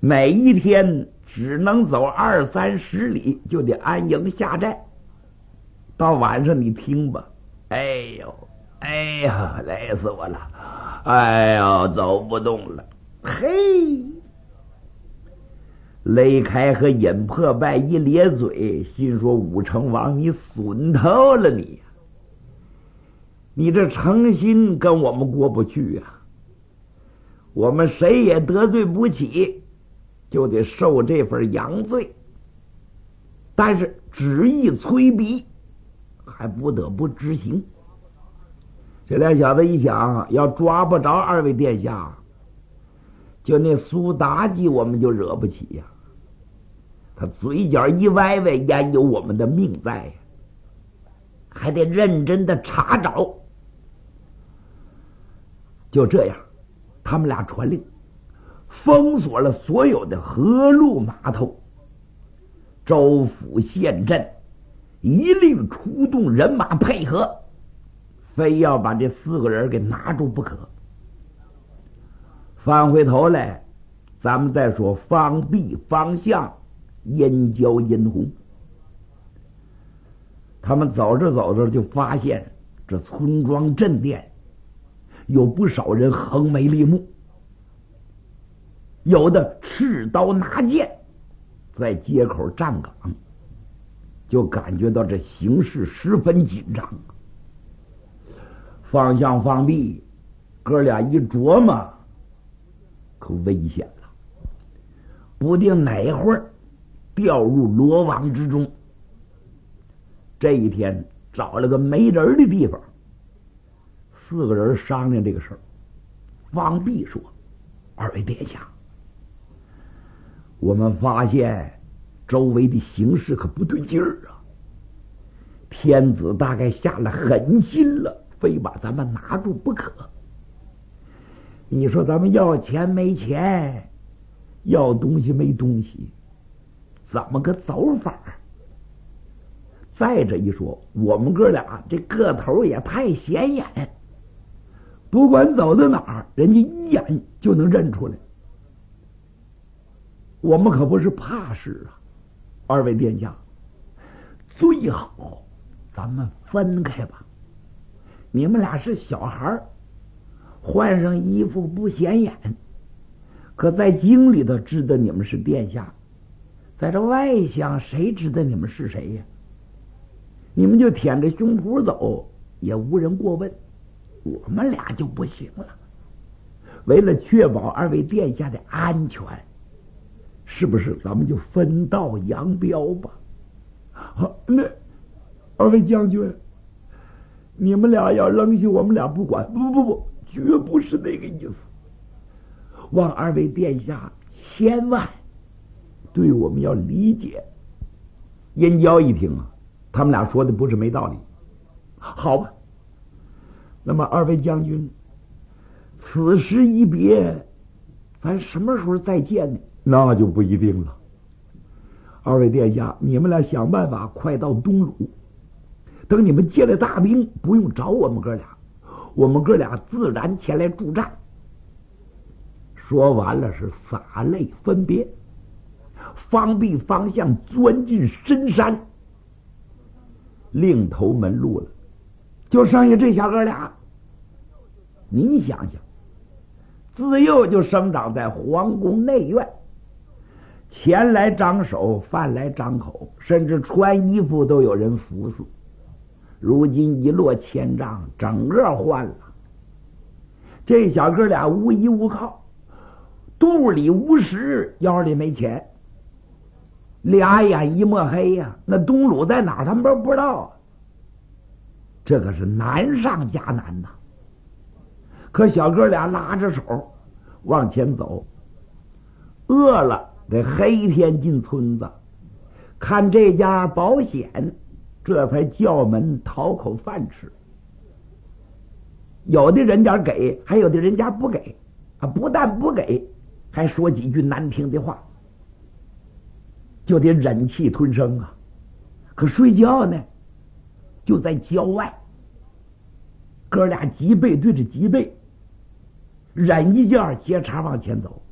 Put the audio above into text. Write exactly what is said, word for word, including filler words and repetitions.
每一天只能走二三十里，就得安营下寨。到晚上你听吧，哎呦，哎呀，累死我了，哎呦，走不动了。嘿，雷开和尹破败一咧嘴，心说武成王，你损透了你，你这诚心跟我们过不去啊！我们谁也得罪不起，就得受这份洋罪。但是旨意催逼，还不得不执行。这俩小子一想，要抓不着二位殿下，就那苏妲己我们就惹不起呀、啊。他嘴角一歪歪，焉有我们的命在呀？还得认真的查找。就这样，他们俩传令，封锁了所有的河路码头，州府县镇一令出动人马配合，非要把这四个人给拿住不可。翻回头来，咱们再说方弼、方向、殷郊、殷红。他们走着走着就发现，这村庄镇店有不少人横眉立目，有的持刀拿剑在街口站岗，就感觉到这形势十分紧张。方向、方弼哥俩一琢磨，可危险了，不定哪会儿掉入罗网之中。这一天找了个没人的地方，四个人商量这个事儿。方弼说：“二位殿下，我们发现周围的形势可不对劲儿啊！天子大概下了狠心了，非把咱们拿住不可。你说咱们要钱没钱，要东西没东西，怎么个走法？再者一说，我们哥俩这个头也太显眼，不管走到哪儿，人家一眼就能认出来。我们可不是怕事啊，二位殿下，最好咱们分开吧。你们俩是小孩，换上衣服不显眼，可在京里头知道你们是殿下，在这外乡谁知道你们是谁呀？你们就舔着胸脯走，也无人过问。我们俩就不行了。为了确保二位殿下的安全，是不是咱们就分道扬镳吧？好，那二位将军，你们俩要扔下我们俩不管，不不不，绝不是那个意思。望二位殿下千万对我们要理解。殷郊一听啊，他们俩说的不是没道理。好吧，那么二位将军，此时一别，咱什么时候再见呢？那就不一定了。二位殿下，你们俩想办法快到东鲁，等你们接了大兵，不用找我们哥俩，我们哥俩自然前来助战。说完了是洒泪分别，方弼、方向钻进深山，另投门路了。就剩下这小哥俩，您想想，自幼就生长在皇宫内院，钱来张手，饭来张口，甚至穿衣服都有人服侍。如今一落千丈，整个换了。这小哥俩无依无靠，肚里无食，腰里没钱，俩眼一抹黑呀、啊。那东鲁在哪儿，他们都不知道。这可是难上加难呐！可小哥俩拉着手往前走，饿了得黑天进村子，看这家保险，这才叫门讨口饭吃。有的人家给，还有的人家不给啊！不但不给，还说几句难听的话，就得忍气吞声啊。可睡觉呢，就在郊外，哥俩脊背对着脊背，忍一觉接茬往前走。